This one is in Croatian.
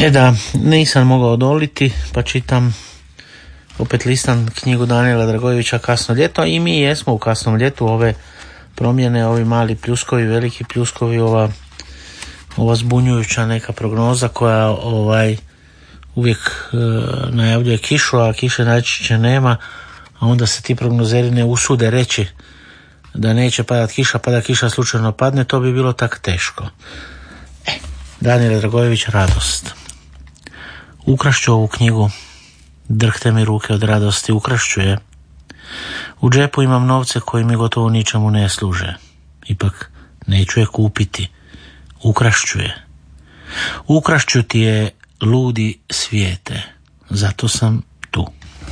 Da, nisam mogao odoliti, pa čitam, opet listam knjigu Danijela Dragojevića Kasno ljeto, i mi jesmo u kasnom ljetu, ove promjene, ovi mali pljuskovi, veliki pljuskovi, ova zbunjujuća neka prognoza koja uvijek najavljuje kišu, a kiše najčešće nema, a onda se ti prognozeri ne usude reći da neće padat kiša, pa da kiša slučajno padne, to bi bilo tak teško. Danijel Dragojević, Radost. Ukrašću ovu knjigu, drhte mi ruke od radosti, ukrašću je. U džepu imam novce koji mi gotovo ničemu ne služe. Ipak neću je kupiti. Ukrašću je. Ukrašću ti je, ludi svijete. Zato sam